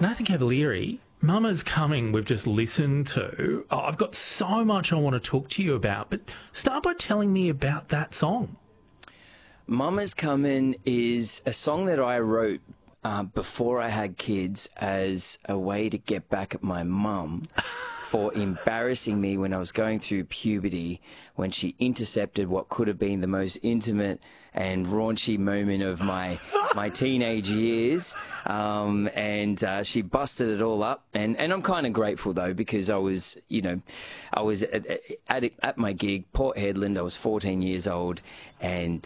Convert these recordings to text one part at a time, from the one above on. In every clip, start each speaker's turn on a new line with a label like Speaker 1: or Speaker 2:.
Speaker 1: Nathan Cavalieri, Mama's Coming, we've just listened to. Oh, I've got so much I want to talk to you about, but start by telling me about that song.
Speaker 2: Mama's Coming is a song that I wrote before I had kids as a way to get back at my mum for embarrassing me when I was going through puberty, when she intercepted what could have been the most intimate and raunchy moment of my teenage years, and she busted it all up, and I'm kind of grateful though, because I was at my gig, Port Hedland. I was 14 years old, and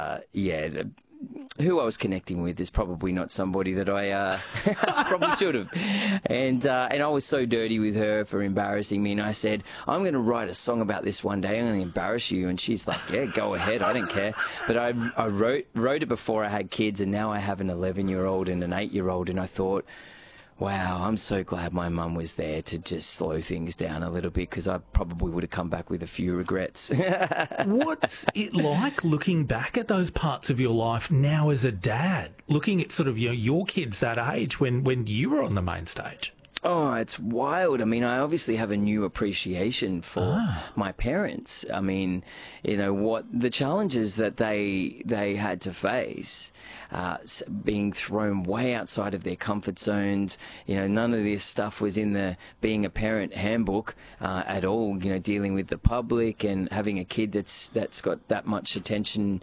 Speaker 2: who I was connecting with is probably not somebody that I probably should have. And I was so dirty with her for embarrassing me. And I said, I'm going to write a song about this one day. I'm going to embarrass you. And she's like, yeah, go ahead. I don't care. But I wrote it before I had kids. And now I have an 11-year-old and an 8-year-old. And I thought, wow, I'm so glad my mum was there to just slow things down a little bit, because I probably would have come back with a few regrets.
Speaker 1: What's it like looking back at those parts of your life now as a dad, looking at sort of your kids that age when you were on the main stage?
Speaker 2: Oh, it's wild. I mean, I obviously have a new appreciation for my parents. I mean, what the challenges that they had to face, being thrown way outside of their comfort zones. None of this stuff was in the being a parent handbook at all. Dealing with the public and having a kid that's got that much attention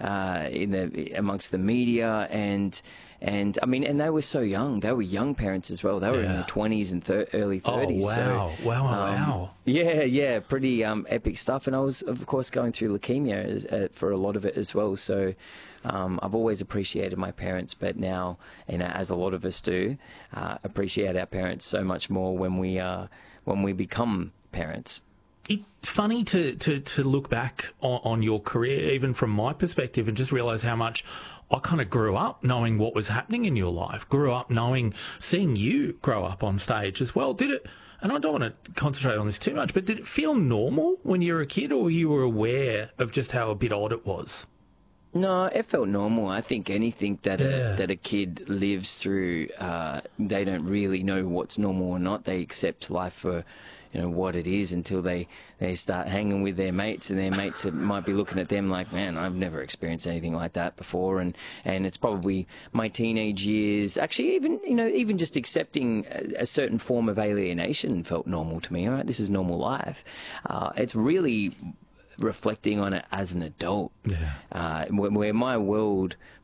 Speaker 2: amongst the media, and I mean, and they were so young. They were young parents as well. They were in their 20s and early 30s.
Speaker 1: Oh, wow.
Speaker 2: So,
Speaker 1: Wow.
Speaker 2: Yeah, pretty epic stuff. And I was, of course, going through leukemia for a lot of it as well. So I've always appreciated my parents, but now, as a lot of us do, appreciate our parents so much more when we become parents.
Speaker 1: It's funny to look back on your career, even from my perspective, and just realise how much I kind of grew up knowing what was happening in your life, grew up seeing you grow up on stage as well. Did it, and I don't want to concentrate on this too much, but did it feel normal when you were a kid, or you were aware of just how a bit odd it was?
Speaker 2: No, it felt normal. I think anything that a kid lives through, they don't really know what's normal or not. They accept life for what it is until they start hanging with their mates, and their mates might be looking at them like, man, I've never experienced anything like that before. And it's probably my teenage years, actually even just accepting a certain form of alienation felt normal to me. All right, this is normal life. It's really reflecting on it as an adult, where my world